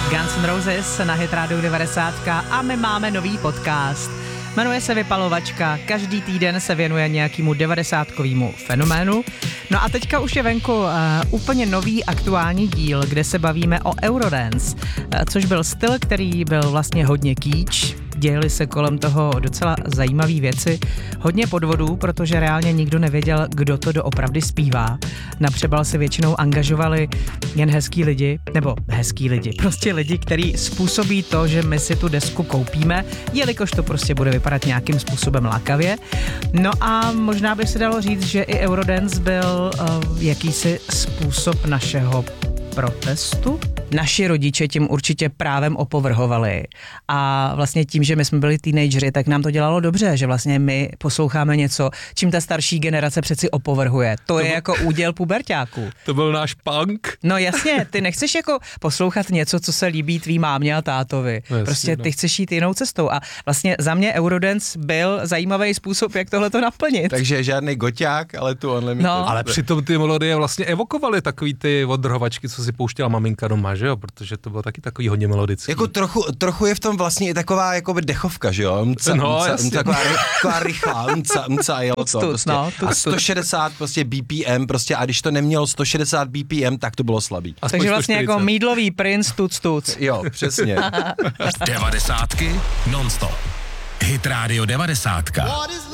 Guns N' Roses na Hit Radio 90 a my máme nový podcast. Jmenuje se Vypalovačka, každý týden se věnuje nějakému 90kovýmu fenoménu. No a teďka už je venku úplně nový aktuální díl, kde se bavíme o Eurodance, což byl styl, který byl vlastně hodně kýč. Dějely se kolem toho docela zajímavé věci, hodně podvodů, protože reálně nikdo nevěděl, kdo to doopravdy zpívá. Na přebal se většinou angažovali jen hezký lidi, prostě lidi, kteří způsobí to, že my si tu desku koupíme, jelikož to prostě bude vypadat nějakým způsobem lákavě. No a možná by se dalo říct, že i Eurodance byl jakýsi způsob našeho protestu. Naši rodiče tím určitě právem opovrhovali a vlastně tím, že my jsme byli teenageři, tak nám to dělalo dobře, že vlastně my posloucháme něco, čím ta starší generace přeci opovrhuje. To je jako úděl puberťáků. To byl náš punk. No jasně, ty nechceš jako poslouchat něco, co se líbí tvý mámě a tátovi. Jasně, prostě ty chceš jít jinou cestou a vlastně za mě Eurodance byl zajímavý způsob, jak tohle to naplnit. Takže žádný goťák, ale tu Unlimited. No. Ale přitom ty melodie vlastně evokovaly takový ty odrhovačky, co si pouštěla maminka doma, že jo? Protože to bylo taky takový hodně melodický. Jako trochu je v tom vlastně i taková jakoby dechovka, že jo? Taková rychlá, a jelo to prostě. A 160 prostě BPM prostě a když to nemělo 160 BPM, tak to bylo slabý. Takže vlastně jako mýdlový princ tuc. Jo, přesně. 90 non-stop. Hit Radio 90.